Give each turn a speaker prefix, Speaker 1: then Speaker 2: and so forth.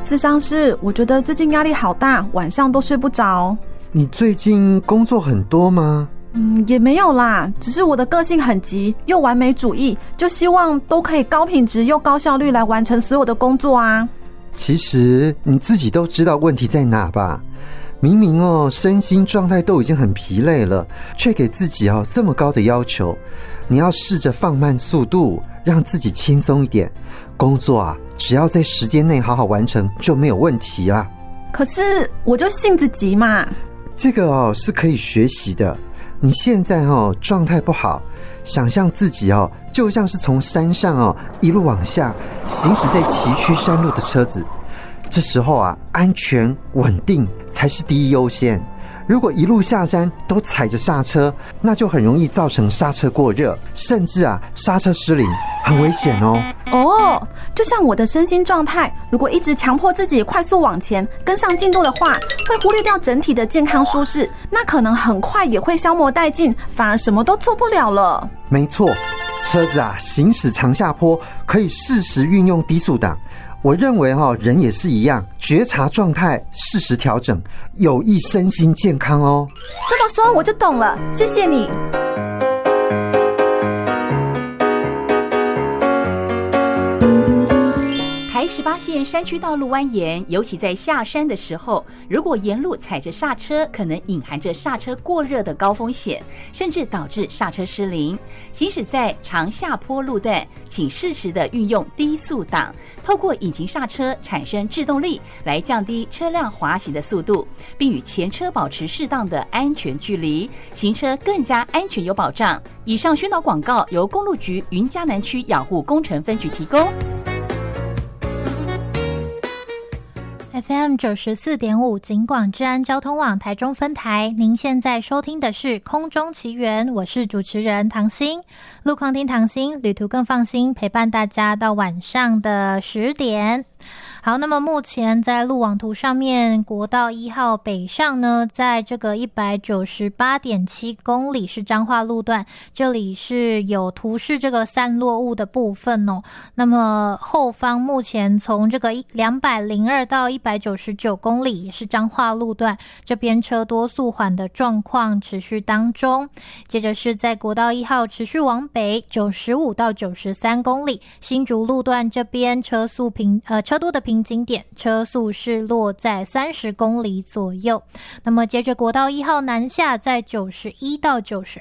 Speaker 1: 咨商师，我觉得最近压力好大，晚上都睡不着。
Speaker 2: 你最近工作很多吗？
Speaker 1: 也没有啦，只是我的个性很急，又完美主义，就希望都可以高品质又高效率来完成所有的工作啊。
Speaker 2: 其实你自己都知道问题在哪吧？明明身心状态都已经很疲累了，却给自己这么高的要求。你要试着放慢速度，让自己轻松一点。工作只要在时间内好好完成就没有问题啦。
Speaker 1: 可是我就性子急嘛。
Speaker 2: 这个是可以学习的。你现在状态不好，想象自己就像是从山上一路往下行驶在崎岖山路的车子。这时候安全稳定才是第一优先。如果一路下山都踩着刹车，那就很容易造成刹车过热，甚至刹车失灵，很危险哦。
Speaker 1: 就像我的身心状态，如果一直强迫自己快速往前跟上进度的话，会忽略掉整体的健康舒适，那可能很快也会消磨殆尽，反而什么都做不了了。
Speaker 2: 没错，车子行驶长下坡可以适时运用低速档。我认为人也是一样，觉察状态，适时调整，有益身心健康哦。
Speaker 1: 这么说我就懂了，谢谢你。
Speaker 3: 台18线山区道路蜿蜒，尤其在下山的时候，如果沿路踩着刹车，可能隐含着刹车过热的高风险，甚至导致刹车失灵。行驶在长下坡路段，请适时的运用低速档，透过引擎刹车产生制动力，来降低车辆滑行的速度，并与前车保持适当的安全距离，行车更加安全有保障。以上宣导广告由公路局云嘉南区养护工程分局提供。
Speaker 4: FM 94.5警广治安交通网台中分台，您现在收听的是空中奇缘，我是主持人唐心。路况听唐心，旅途更放心，陪伴大家到晚上的10点。好，那么目前在路网图上面，国道1号北上呢，在这个 198.7 公里是彰化路段，这里是有图示这个散落物的部分哦。那么后方目前从这个202到199公里也是彰化路段，这边车多速缓的状况持续当中。接着是在国道1号持续往北95到93公里，新竹路段这边车多的平景点，车速是落在30公里左右。那么接着国道1号南下，在91到92